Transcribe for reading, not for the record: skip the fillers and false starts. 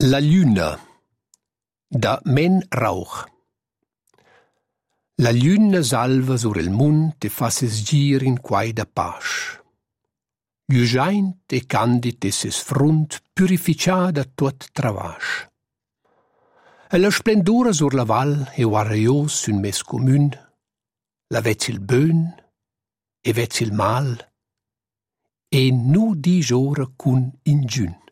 La lluna da Men Rauch. La lluna salva sur il munt e fa ses gir in quai da pasch. Giugiaint e candid e ses frunt purificada tuot travasch. E la splendura sur la val e waraios sun mes commun, la vezz il bön e vezz il mal, e nu di giora cun in giun.